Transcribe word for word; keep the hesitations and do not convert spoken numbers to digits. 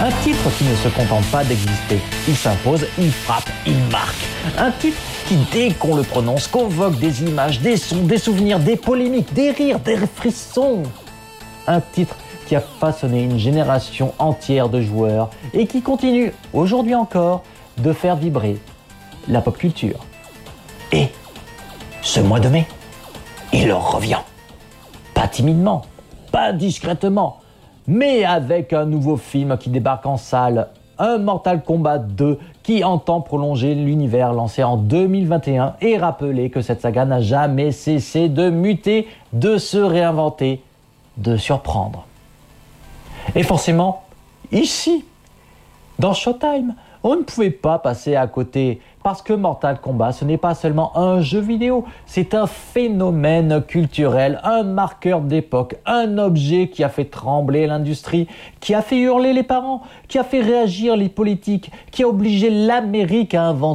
Un titre qui ne se contente pas d'exister. Il s'impose, il frappe, il marque. Un titre qui, dès qu'on le prononce, convoque des images, des sons, des souvenirs, des polémiques, des rires, des frissons. Un titre qui a façonné une génération entière de joueurs et qui continue, aujourd'hui encore, de faire vibrer la pop culture. Et ce mois de mai, il leur revient. Pas timidement, pas discrètement, mais avec un nouveau film qui débarque en salle, un Mortal Kombat deux qui entend prolonger l'univers lancé en deux mille vingt et un et rappeler que cette saga n'a jamais cessé de muter, de se réinventer, de surprendre. Et forcément, ici, dans Showtime, on ne pouvait pas passer à côté, parce que Mortal Kombat, ce n'est pas seulement un jeu vidéo, c'est un phénomène culturel, un marqueur d'époque, un objet qui a fait trembler l'industrie, qui a fait hurler les parents, qui a fait réagir les politiques, qui a obligé l'Amérique à inventer